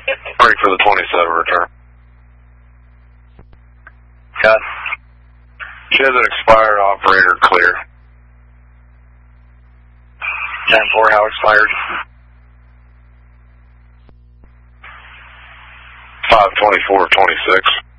Ready for the 27 return. Got. She has an expired operator clear. 10-4, how expired? 5/24/26.